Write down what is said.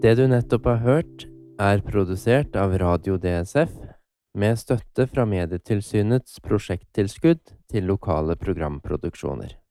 Det du nettopp har hørt, er produsert av Radio DSF med støtte fra Medietilsynets prosjekttilskudd til lokale programproduksjoner.